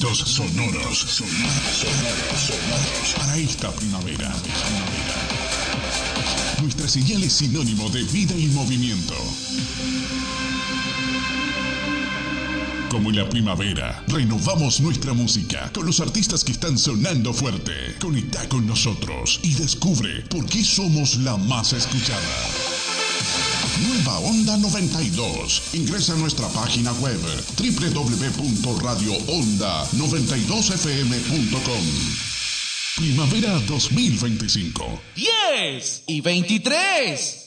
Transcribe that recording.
éxitos sonoros para esta primavera. Nuestra señal es sinónimo de vida y movimiento. Como en la primavera, renovamos nuestra música con los artistas que están sonando fuerte. Conecta con nosotros y descubre por qué somos la más escuchada. Nueva Onda 92. Ingresa a nuestra página web www.radioonda92fm.com. Primavera 2025. 10 y 23.